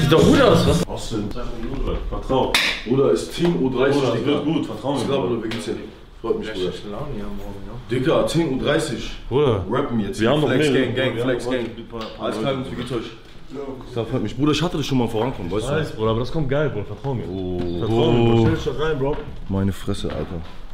sieht doch gut aus, was? Was denn? Vertrau. Bruder, ist Team U30. Bruder, das wird gut, vertrau mir. Bruder, wie geht's dir? Freut mich, Bruder. Laune hier morgen, ja. Dicker, 10:30 Uhr. Bruder. Rappen jetzt. Wir haben noch Flex mehr. Gang, Flex Gang. Alles klar, wie geht's euch? Das freut mich. Bruder, ich hatte das schon mal vorankommen, weißt du? Weiß, Bruder, aber das kommt geil, Bruder, vertrau mir. Oh. Vertrau mir, Bruder. Stell dich da rein, Bro. Meine Fresse, Alter.